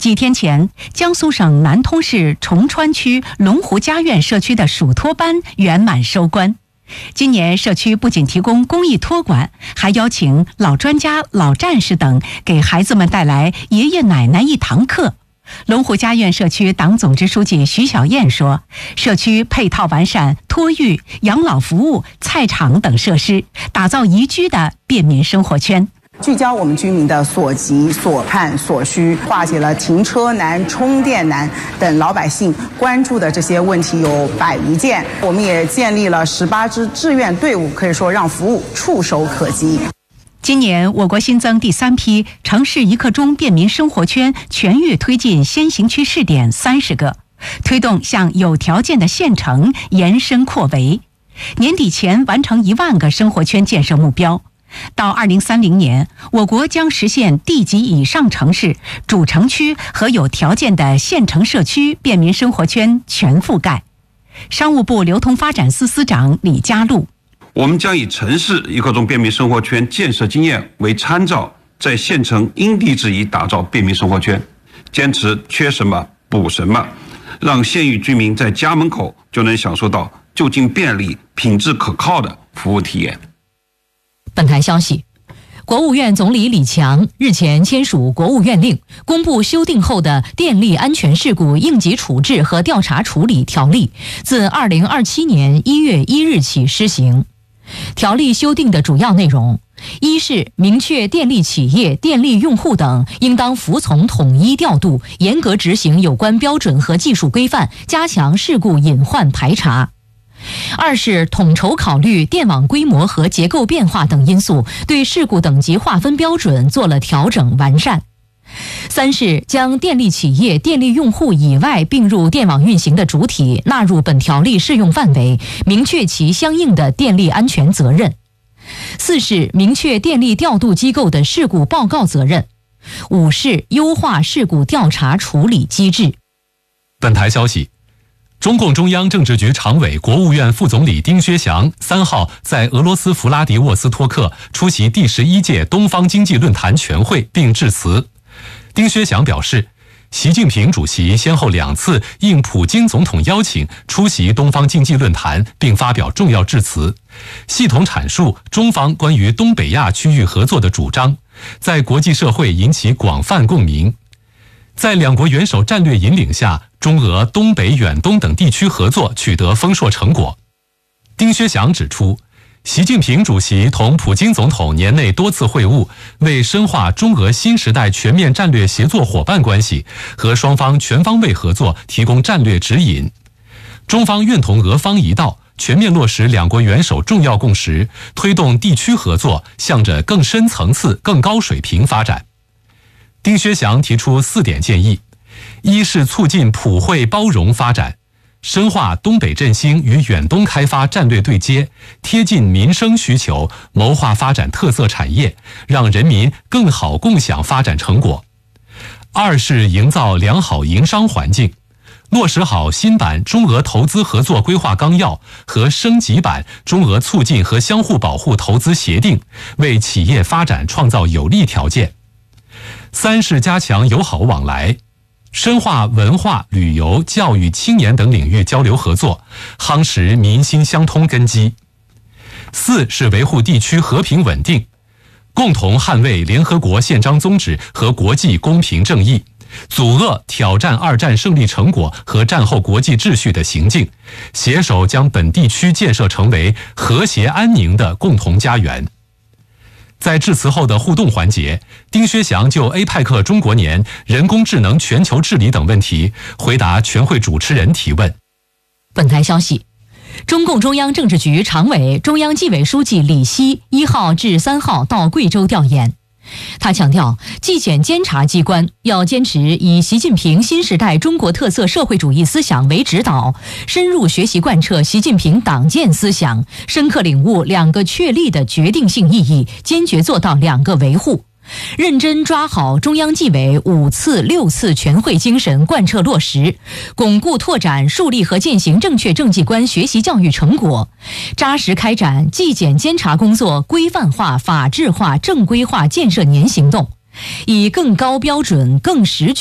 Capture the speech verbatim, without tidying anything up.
几天前，江苏省南通市崇川区龙湖家苑社区的暑托班圆满收官。今年社区不仅提供公益托管，还邀请老专家、老战士等给孩子们带来爷爷奶奶一堂课。龙湖家苑社区党总支书记徐小燕说，社区配套完善托育、养老服务、菜场等设施，打造宜居的便民生活圈， 聚焦我们居民的所急、所盼、所需，化解了停车难、充电难等老百姓关注的这些问题有百余件。我们也建立了十八支志愿队伍，可以说让服务触手可及。 今年我国新增第三批城市一刻钟便民生活圈全域推进先行区试点三十个，推动向有条件的县城延伸扩围，年底前完成一万个生活圈建设目标。到二零三零年，我国将实现地级以上城市、主城区和有条件的县城社区便民生活圈全覆盖。商务部流通发展司司长李家璐， 我们将以城市一刻钟便民生活圈建设经验为参照，在县城因地制宜打造便民生活圈，坚持缺什么补什么，让县域居民在家门口就能享受到就近便利、品质可靠的服务体验。 本台消息，国务院总理李强日前签署国务院令，公布修订后的《电力安全事故应急处置和调查处理条例》，自二零二七年一月一日起施行。条例修订的主要内容，一是明确电力企业、电力用户等应当服从统一调度，严格执行有关标准和技术规范，加强事故隐患排查。二是统筹考虑电网规模和结构变化等因素，对事故等级划分标准做了调整完善。三是将电力企业、电力用户以外并入电网运行的主体纳入本条例适用范围，明确其相应的电力安全责任。四是明确电力调度机构的事故报告责任。五是优化事故调查处理机制。 本台消息，中共中央政治局常委、国务院副总理丁薛祥三号在俄罗斯弗拉迪沃斯托克出席第十一届东方经济论坛全会并致辞。丁薛祥表示，习近平主席先后两次应普京总统邀请出席东方经济论坛并发表重要致辞，系统阐述中方关于东北亚区域合作的主张，在国际社会引起广泛共鸣。在两国元首战略引领下，中俄东北、远东等地区合作取得丰硕成果。丁薛祥指出，习近平主席同普京总统年内多次会晤，为深化中俄新时代全面战略协作伙伴关系和双方全方位合作提供战略指引。中方愿同俄方一道，全面落实两国元首重要共识，推动地区合作向着更深层次、更高水平发展。丁薛祥提出四点建议：一是促进普惠包容发展，深化东北振兴与远东开发战略对接，贴近民生需求，谋划发展特色产业，让人民更好共享发展成果。二是营造良好营商环境，落实好新版中俄投资合作规划纲要和升级版中俄促进和相互保护投资协定，为企业发展创造有利条件。三是加强友好往来，深化文化、旅游、教育、青年等领域交流合作，夯实民心相通根基。四是维护地区和平稳定，共同捍卫联合国宪章宗旨和国际公平正义，阻遏挑战二战胜利成果和战后国际秩序的行径，携手将本地区建设成为和谐安宁的共同家园。在致辞后的互动环节，丁薛祥就 A P E C 中国年、人工智能全球治理等问题回答全会主持人提问。 本台消息，中共中央政治局常委、中央纪委书记李希一号至三号到贵州调研。他强调，纪检监察机关要坚持以习近平新时代中国特色社会主义思想为指导，深入学习贯彻习近平党建思想，深刻领悟两个确立的决定性意义，坚决做到两个维护，认真抓好中央纪委五次、六次全会精神贯彻落实，巩固拓展树立和践行正确政绩观学习教育成果，扎实开展纪检监察工作规范化、法治化、正规化建设年行动，以更高标准、更实